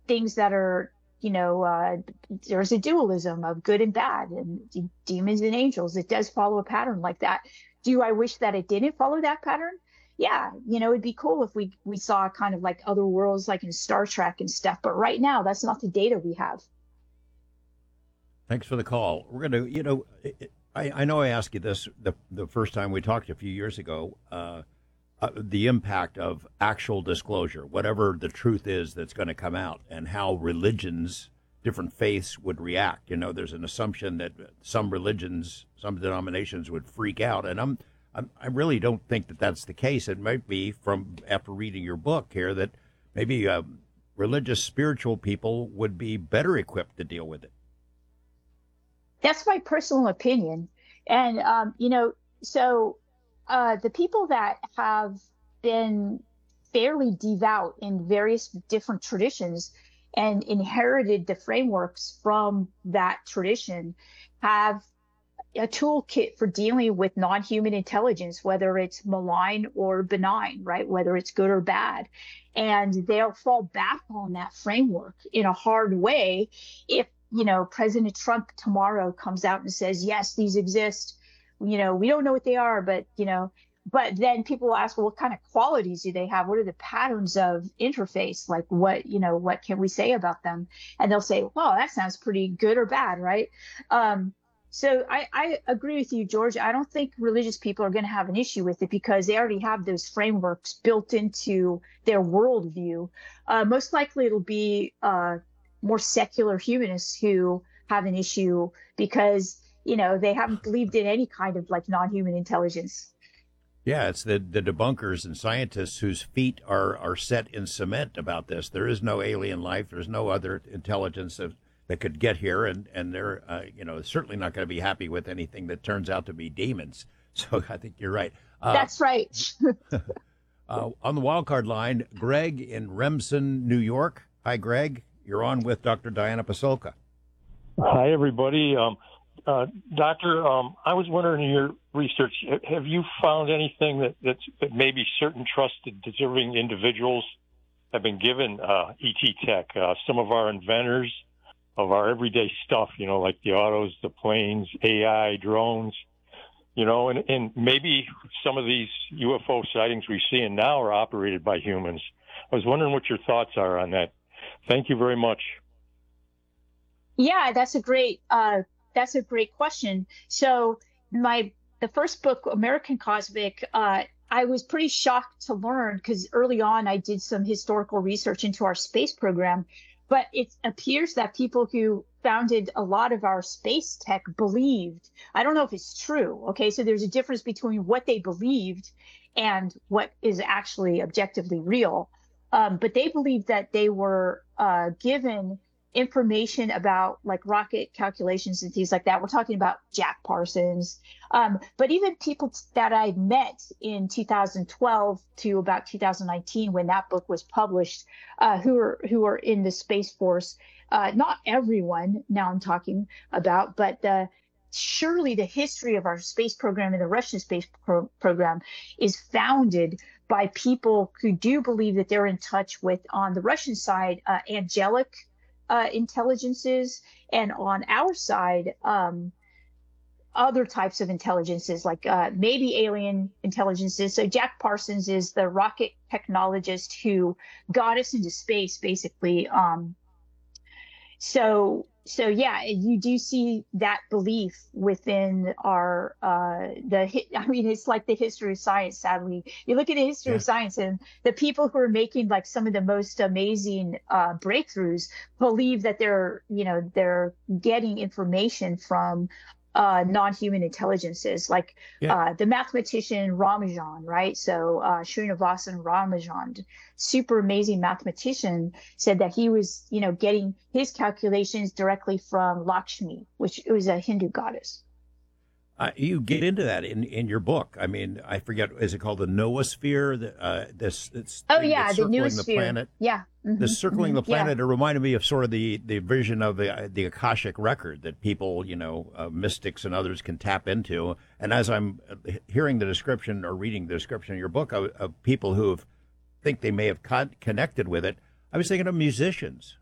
things that are, there's a dualism of good and bad and demons and angels. It does follow a pattern like that. Do I wish that it didn't follow that pattern? Yeah, it'd be cool if we saw kind of like other worlds like in Star Trek and stuff. But right now, that's not the data we have. Thanks for the call. We're going to, I know I asked you this the first time we talked a few years ago, the impact of actual disclosure, whatever the truth is that's going to come out, and how religions, different faiths would react. There's an assumption that some religions, some denominations would freak out, and I really don't think that that's the case. It might be from after reading your book here that maybe religious, spiritual people would be better equipped to deal with it. That's my personal opinion. And, the people that have been fairly devout in various different traditions and inherited the frameworks from that tradition have a toolkit for dealing with non-human intelligence, whether it's malign or benign, right? Whether it's good or bad. And they'll fall back on that framework in a hard way if, President Trump tomorrow comes out and says, yes, these exist. We don't know what they are, but then people will ask, well, what kind of qualities do they have? What are the patterns of interface? Like what can we say about them? And they'll say, well, that sounds pretty good or bad, right? So I agree with you, George. I don't think religious people are going to have an issue with it because they already have those frameworks built into their worldview. Most likely it'll be more secular humanists who have an issue because, they haven't believed in any kind of like non-human intelligence. Yeah, it's the debunkers and scientists whose feet are set in cement about this. There is no alien life. There's no other intelligence that could get here, and they're certainly not going to be happy with anything that turns out to be demons. So I think you're right. That's right. On the wild card line, Greg in Remsen, New York. Hi, Greg. You're on with Dr. Diana Pasulka. Hi, everybody. Doctor, I was wondering in your research, have you found anything that maybe certain trusted, deserving individuals have been given ET tech? Some of our inventors of our everyday stuff, like the autos, the planes, AI, drones, and maybe some of these UFO sightings we're seeing now are operated by humans. I was wondering what your thoughts are on that. Thank you very much. Yeah, that's a great question. So the first book, American Cosmic, I was pretty shocked to learn because early on I did some historical research into our space program, but it appears that people who founded a lot of our space tech believed, I don't know if it's true. Okay, so there's a difference between what they believed and what is actually objectively real. But they believed that they were given information about like rocket calculations and things like that. We're talking about Jack Parsons. But even people that I met in 2012 to about 2019 when that book was published, who are in the Space Force, not everyone now I'm talking about, but surely the history of our space program and the Russian space program is founded by people who do believe that they're in touch with, on the Russian side, angelic intelligences, and on our side, other types of intelligences, like maybe alien intelligences. So Jack Parsons is the rocket technologist who got us into space, basically. So yeah, you do see that belief within our it's like the history of science. Sadly, you look at the history of science, and the people who are making like some of the most amazing breakthroughs believe that they're getting information from non-human intelligences, like the mathematician Ramanujan, right? So Srinivasan Ramanujan, super amazing mathematician, said that he was, getting his calculations directly from Lakshmi, which was a Hindu goddess. You get into that in your book. I mean, I forget, is it called the noosphere? It's the noosphere. The planet. Yeah. Mm-hmm. The circling the planet. It reminded me of sort of the vision of the Akashic record that people, mystics and others can tap into. And as I'm hearing the description or reading the description in your book of people who think they may have connected with it, I was thinking of musicians